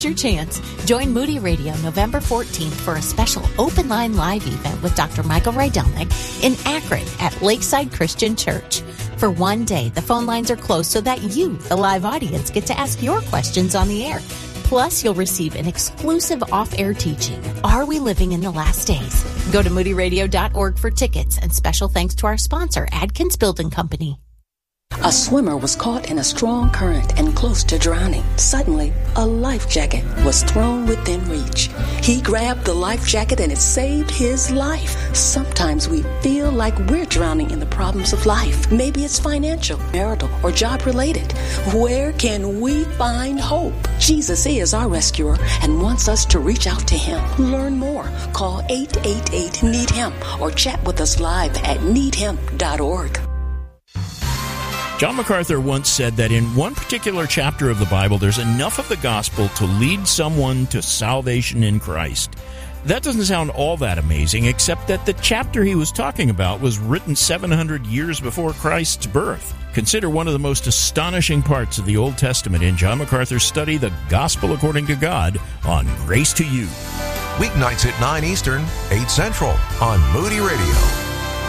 Your chance. Join Moody Radio November 14th for a special open line live event with Dr. Michael Rydelnik in Akron at Lakeside Christian Church. For one day, the phone lines are closed so that you, the live audience, get to ask your questions on the air. Plus, you'll receive an exclusive off-air teaching, Are We Living in the Last Days? Go to moodyradio.org for tickets, and special thanks to our sponsor, Adkins Building Company. A swimmer was caught in a strong current and close to drowning. Suddenly, a life jacket was thrown within reach. He grabbed the life jacket and it saved his life. Sometimes we feel like we're drowning in the problems of life. Maybe it's financial, marital, or job-related. Where can we find hope? Jesus is our rescuer and wants us to reach out to him. Learn more. Call 888-NEED-HIM or chat with us live at needhim.org. John MacArthur once said that in one particular chapter of the Bible, there's enough of the gospel to lead someone to salvation in Christ. That doesn't sound all that amazing, except that the chapter he was talking about was written 700 years before Christ's birth. Consider one of the most astonishing parts of the Old Testament in John MacArthur's study, The Gospel According to God, on Grace to You. Weeknights at 9 Eastern, 8 Central on Moody Radio.